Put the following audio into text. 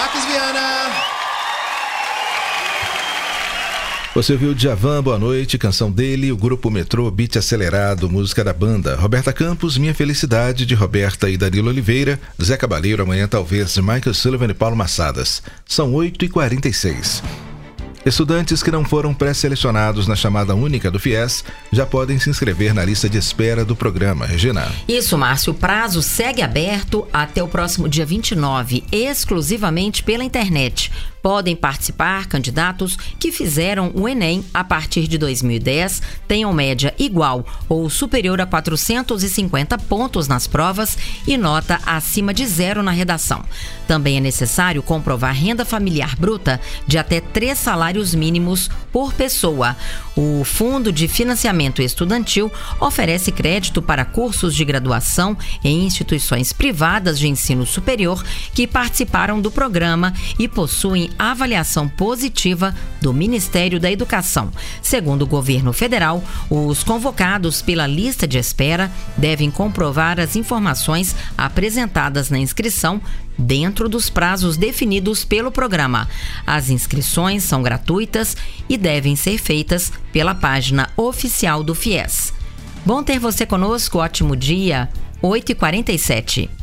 Marques Viana. Você ouviu Djavan, Boa Noite, canção dele, o Grupo Metrô, Beat Acelerado, música da banda. Roberta Campos, Minha Felicidade, de Roberta e Danilo Oliveira. Zé Cabaleiro, Amanhã Talvez, de Michael Sullivan e Paulo Massadas. São 8h46. Estudantes que não foram pré-selecionados na chamada única do FIES já podem se inscrever na lista de espera do programa. Regina. Isso, Márcio. O prazo segue aberto até o próximo dia 29, exclusivamente pela internet. Podem participar candidatos que fizeram o Enem a partir de 2010, tenham média igual ou superior a 450 pontos nas provas e nota acima de 0 na redação. Também é necessário comprovar renda familiar bruta de até 3 salários mínimos por pessoa. O Fundo de Financiamento Estudantil oferece crédito para cursos de graduação em instituições privadas de ensino superior que participaram do programa e possuem avaliação positiva do Ministério da Educação. Segundo o governo federal, os convocados pela lista de espera devem comprovar as informações apresentadas na inscrição dentro dos prazos definidos pelo programa. As inscrições são gratuitas e devem ser feitas pela página oficial do FIES. Bom ter você conosco, ótimo dia, 8h47.